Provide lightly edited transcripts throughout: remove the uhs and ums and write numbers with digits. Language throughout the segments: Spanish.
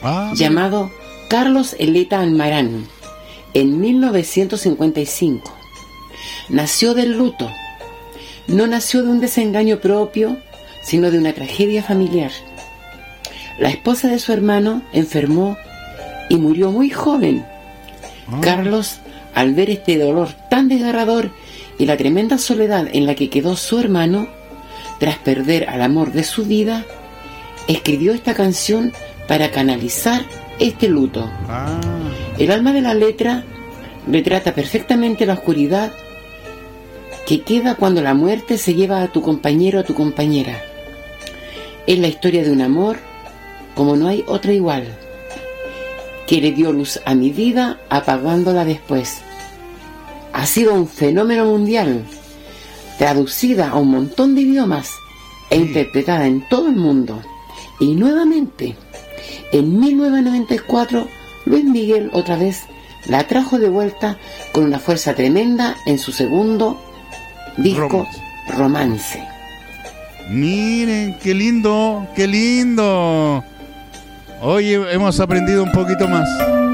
llamado Carlos Eleta Almarán, en 1955. Nació del luto. No nació de un desengaño propio, sino de una tragedia familiar. La esposa de su hermano enfermó y murió muy joven. Carlos, al ver este dolor tan desgarrador y la tremenda soledad en la que quedó su hermano, tras perder al amor de su vida, escribió esta canción para canalizar este luto. El alma de la letra retrata perfectamente la oscuridad que queda cuando la muerte se lleva a tu compañero o a tu compañera. Es la historia de un amor como no hay otra igual, que le dio luz a mi vida apagándola después. Ha sido un fenómeno mundial, traducida a un montón de idiomas e interpretada en todo el mundo. Y nuevamente, en 1994, Luis Miguel otra vez la trajo de vuelta con una fuerza tremenda en su segundo disco, Romance. Miren, qué lindo, qué lindo. Hoy hemos aprendido un poquito más.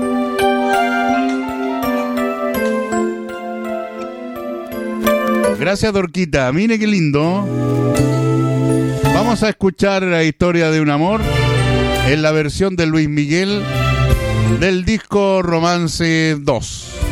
Gracias, Dorquita. Mire qué lindo. Vamos a escuchar la historia de un amor en la versión de Luis Miguel del disco Romance 2.